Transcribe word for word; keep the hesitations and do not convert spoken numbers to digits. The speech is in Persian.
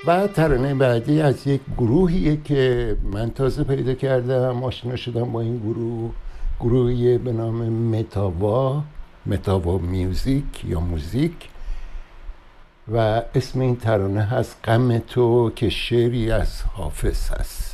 و ترانه بعدی از یک گروهیه که من تازه پیدا کردم، آشنا شدم با این گروه. گروهی به نام متاوا، متاوا میوزیک یا موزیک، و اسم این ترانه هست غم تو که شعری از حافظ هست.